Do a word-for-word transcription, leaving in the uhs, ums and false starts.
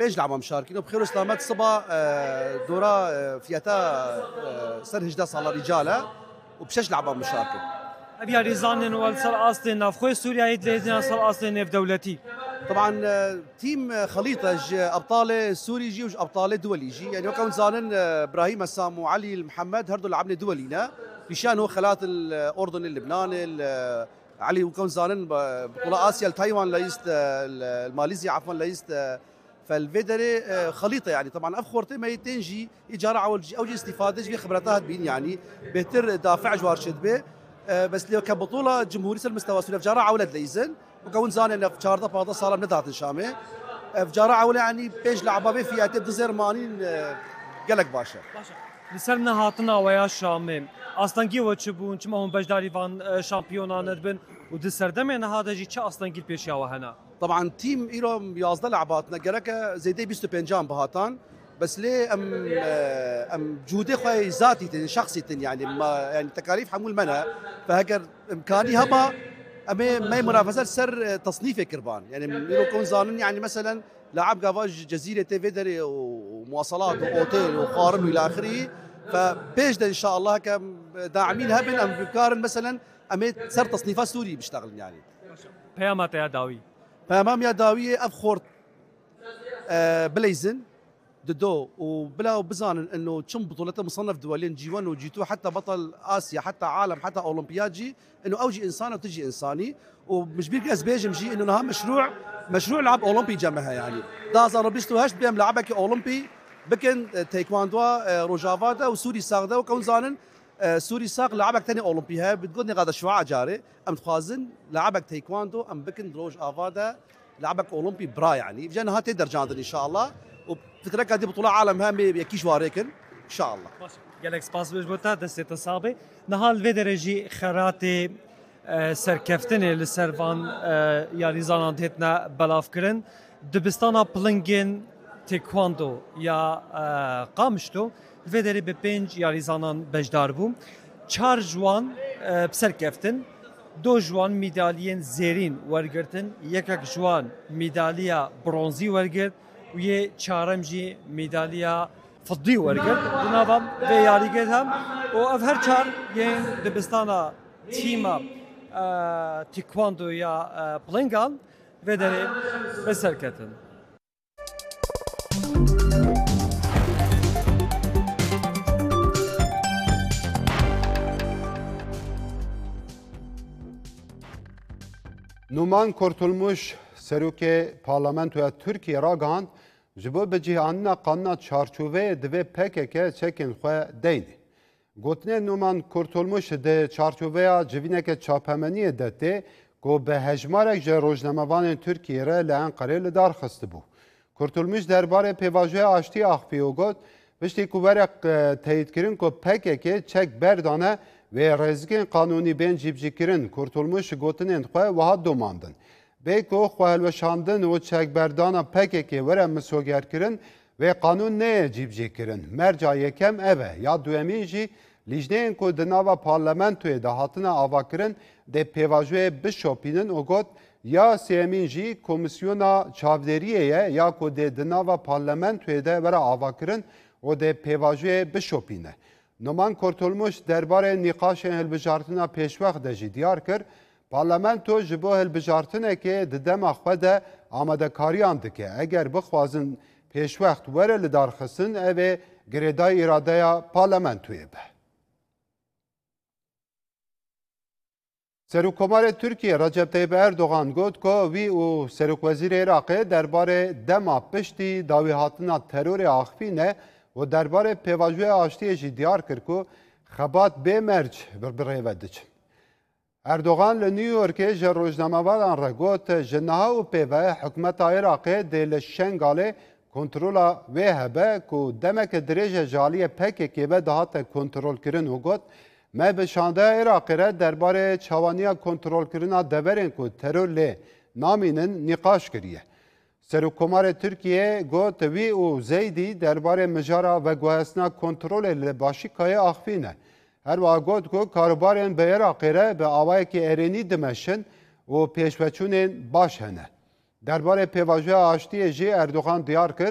بيج لعبة مشاركين وبخير اسلامات صبا دورة فياتا سر هجدة صالة رجالة وبشش لعبة مشاركين. أبي ريزانن والسر أصلي نافخوي سوريا يدلنا سر أصلي نف دولتي. طبعا تيم خليطة أبطال سوري جي وج أبطال دولي جي يعني وكون زانن إبراهيم السام وعلي المحمد هردو لعبنا دولينا بشان هو خلات الأردن لبنان علي وكون زانن بطولة آسيا لتايوان ليست الماليزيا عفوا ليست فالفيدري خليطه يعني طبعا افخورتي ما يتنجي اجاره اول جي اوجي استفاده في خبرتها بين يعني بهتر دافع جوار شدبه بس لو كبطوله جمهوريه المستوى سوريا فجاره عولد ليزن وكون زان انا في شارده بعض صار ندات شامه فجاره عوله يعني بيج لعبه فيها تبدا زير مانين قلق باشا باشا لسرنا هاتنا ويا شامه اصلا جي وتشبون كما هم بجداري فان شامبيونان ندبن ودسردم هذا جي تشا اصلا جيل بيش ياوا هنا طبعا تيم ايرو يازده لعباتنا جركا زي دي بيستو بنجام بهاتان بس ليه ام ام جودي خوي ذاتي شخصي يعني ما يعني تكاليف حمول منها فهكر امكاني هبا امي ما منافسه سر تصنيف كربان يعني ايرو كون زانن يعني مثلا لاعب قافاج جزيره تيفيدري ومواصلات واوتيل وقارن والى اخره فبيجدا ان شاء الله كداعمين هبن ام بكارن مثلا امي سر تصنيفات سوري بيشتغل يعني بيامات يا داوي فامام يا داويه افخر آه بليزن ددو وبلا وبزان انه تشم بطولته مصنف دولين جي واحد وجي اثنين حتى بطل اسيا حتى عالم حتى اولمبياد جي انه اوجي انسان وتجي انساني ومش بيركز بيجم جي انه نها مشروع مشروع لعب اولمبي جمعها يعني دازا ربيستو هاش بيم لعبك اولمبي بكن تايكواندو روجافادا وسوري ساغدا وكون زانن سوري ساق لعبك ثاني اولمبي هاي بتقولني غادا شوعه جاري ام تخازن لعبك تايكواندو ام بكن روج افادا لعبك اولمبي برا يعني فجانا هاتي درجات ان شاء الله وبتترك هذه بطوله عالم هام بيكيش واريكن ان شاء الله ماشي قالك سباس بجبوتا دستي صابي نهال فيدرجي خراتي سركفتني للسرفان يا ريزان هتنا بلافكرن دبستانا بلنجين تايكواندو يا قامشتو الفيدري ببنج يا ريزانان بجدار بو چار جوان بسركفتن دو جوان ميداليين زيرين ورگرتن يكك جوان ميدالية برونزي ورگرت ويه چارم جي ميدالية فضي ورگرت دنابام في ياريگرت هم و اف هر چار ين دبستانا تيما تيكواندو يا بلنگان فيدري بسركتن نومان کورتولموش سروک پارلمانتویا ترکیه را گاند جبو به جهاننا قاننا چارچوبه دوی پکک چکن خو دینه گوتنه نومان کورتولموش ده چارچوبه جوینه که چاپمنی دته گو به هجمارک جه روزنامه‌وان ترکیه را لانقره لدار خسته بو کورتولموش درباره پیواژه آشتی اخفیو گوت بشتی کوبرق تایید کرن کو پکک چک بردانه و رزگین قانونی بین جیبجیکرین کورتولموش گوتنین خواه و ها دوماندن. بیکو خواه الوشاندن و چکبردانا پککی وره مسوگر کرن و قانون نه جیبجیکرین. مرجع یکم اوه یا دویمین جی لیجنین که دناوا پارلمنتوی ده هاتنا آوا کرن ده پیواجوی بشوپینن و گوت یا سیمین جی کمیسیونا چاودریه یا که ده دناوا پارلمنتوی ده وره آوا کرن و ده پیواجوی بشوپینه. نومان کورتولموش درباره نقاش هلبجارتنا پیشوقت دجی دیار کرد پارلمانتو جبو هلبجارتنه که ددم خود آماده کاریان دکه اگر بخوازن پیشوقت وره لدارخصن اوه گریدای اراده پارلمانتوی به سروکمار ترکیه رجب طیب اردوغان گفت که وی و سروک وزیر عراق درباره دما پشتی داوی هاتنا ترور آخفینه و درباره پیواژوی آشتی جی دیار کرد که خبات به مرج بربره ودچن. اردوغان لنیویورک جه روزنامه‌واران را گفت جنها و پیوه حکومت عراق دل شنگاله کنترولا و هبه که دمک دریج جالی پککی و دهات کنترول کرن و گفت ما به شانده عراق را درباره چوانیا کنترول کرنا دورین که ترور لی نامینن نقاش کریه. سروکمار ترکیه گوت وی او زیدی درباره مجارا و گوهسنا کنترل لباشی که آخفینه. هر وقت گوت که کاربارین به عراق را به آوایی که ارینی دمشن و پیشوچونین باش هنه. درباره پیواژه آشتی جی اردوغان دیار کرد